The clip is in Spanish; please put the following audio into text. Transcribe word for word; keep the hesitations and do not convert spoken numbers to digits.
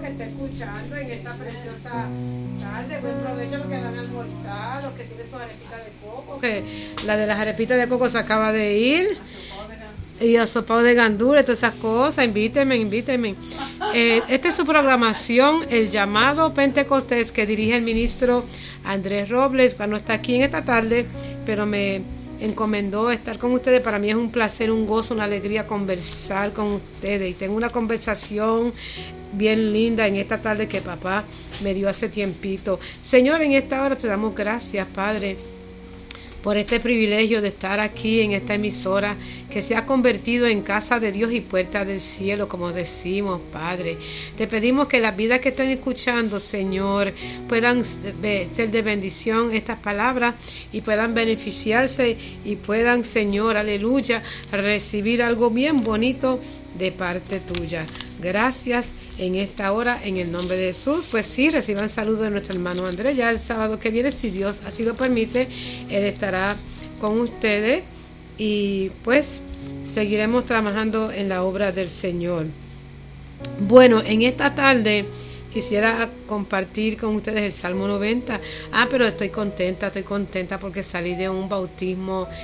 que está escuchando en esta preciosa tarde. Buen provecho los que van a almorzar, los que tienen sus arepitas de coco. Que la de las arepitas de coco se acaba de ir. Y asopado de gandura, todas esas cosas. Invítenme, invítenme. Eh, esta es su programación, el llamado Pentecostés, que dirige el ministro Andrés Robles. No está aquí en esta tarde, pero me encomendó estar con ustedes. Para mí es un placer, un gozo, una alegría conversar con ustedes. Y tengo una conversación bien linda en esta tarde que papá me dio hace tiempito. Señor, en esta hora te damos gracias, Padre, por este privilegio de estar aquí en esta emisora que se ha convertido en casa de Dios y puerta del cielo, como decimos, Padre. Te pedimos que las vidas que están escuchando, Señor, puedan ser de bendición estas palabras y puedan beneficiarse y puedan, Señor, aleluya, recibir algo bien bonito de parte tuya. Gracias en esta hora, en el nombre de Jesús. Pues sí, reciban saludos de nuestro hermano Andrés. Ya el sábado que viene, si Dios así lo permite, él estará con ustedes y pues seguiremos trabajando en la obra del Señor. Bueno, en esta tarde quisiera compartir con ustedes el Salmo noventa. Ah, pero estoy contenta, estoy contenta porque salí de un bautismo